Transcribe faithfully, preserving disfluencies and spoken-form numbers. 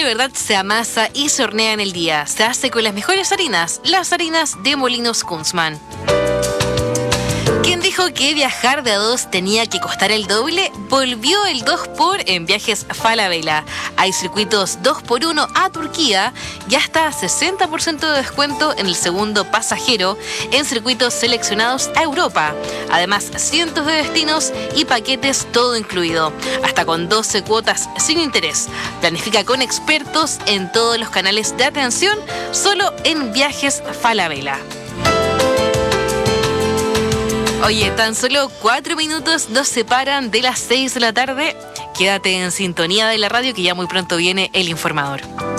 verdad se amasa y se hornea en el día. Se hace con las mejores harinas, las harinas de Molinos Kunzman. ¿Quién dijo que viajar de a dos tenía que costar el doble? Volvió el dos por en Viajes Falabella. Hay circuitos dos por uno a Turquía y hasta sesenta por ciento de descuento en el segundo pasajero en circuitos seleccionados a Europa. Además, cientos de destinos y paquetes todo incluido. Hasta con doce cuotas sin interés. Planifica con expertos en todos los canales de atención, solo en Viajes Falabella. Oye, tan solo cuatro minutos nos separan de las seis de la tarde. Quédate en sintonía de la radio que ya muy pronto viene El Informador.